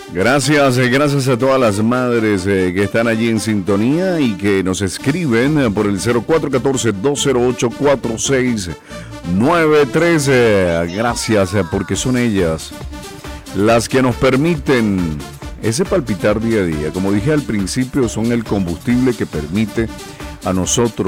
Gracias a todas las madres que están allí en sintonía y que nos escriben por el 0414-208-4693. Gracias, porque son ellas las que nos permiten ese palpitar día a día. Como dije al principio, son el combustible que permite a nosotros